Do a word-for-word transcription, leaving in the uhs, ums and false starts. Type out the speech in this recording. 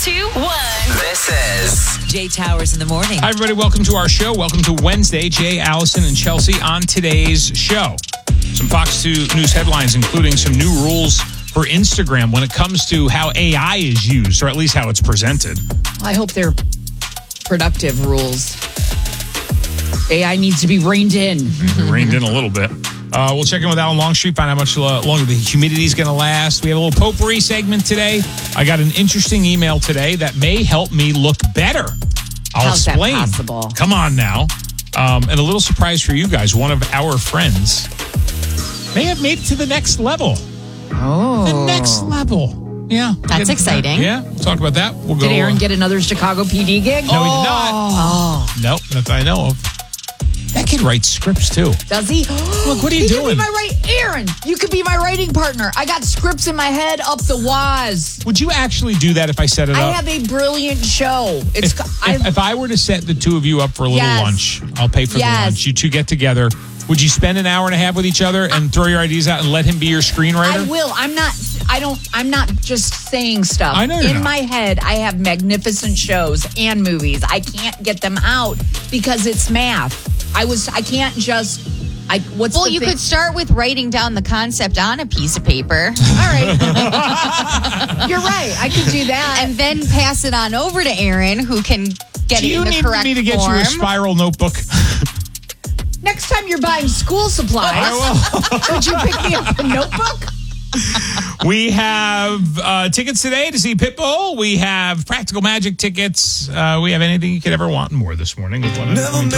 two, one. This is Jay Towers in the morning. Hi, everybody. Welcome to our show. Welcome to Wednesday. Jay, Allison, and Chelsea on today's show. Some Fox two News headlines, including some new rules for Instagram when it comes to how A I is used, or at least how it's presented. I hope they're productive rules. A I needs to be reined in. Mm-hmm. Reined in a little bit. Uh, we'll check in with Alan Longstreet, find out how much uh, longer the humidity is going to last. We have a little potpourri segment today. I got an interesting email today that may help me look better. I'll How's explain. that possible? Come on now. Um, and a little surprise for you guys. One of our friends may have made it to the next level. Oh. The next level. Yeah. That's exciting. Yeah. We'll talk about that. We'll Did go. Aaron uh, get another Chicago P D gig? No, he did not. Oh. Nope, not that I know of. That kid writes scripts, too. Does he? Look, what are you he doing? Could be my right, Aaron, you could be my writing partner. I got scripts in my head up the waz. Would you actually do that if I set it I up? have a brilliant show. It's If, I, if, if I were to set the two of you up for a little Yes. lunch, I'll pay for Yes. the lunch. You two get together. Would you spend an hour and a half with each other and throw your ideas out and let him be your screenwriter? I will. I'm not. I don't. I'm not just saying stuff. I know you're In not. my head, I have magnificent shows and movies. I can't get them out because it's math. I was. I can't just. I. What's Well, the you thing? could start with writing down the concept on a piece of paper All right. You're right. I could do that. and then pass it on over to Aaron, who can get Do it you in the need correct me to get form. you a spiral notebook? Next time you're buying school supplies, I could you pick me up a notebook? We have uh, tickets today to see Pitbull. We have Practical Magic tickets. Uh, we have anything you could ever want and more this morning with one of